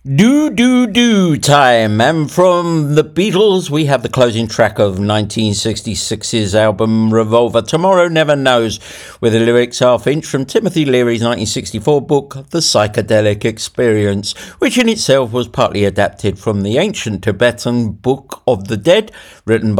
Do time. And from the Beatles, we have the closing track of 1966's album Revolver, Tomorrow Never Knows, with the lyrics half-inch from Timothy Leary's 1964 book, The Psychedelic Experience, which in itself was partly adapted from the ancient Tibetan Book of the Dead, written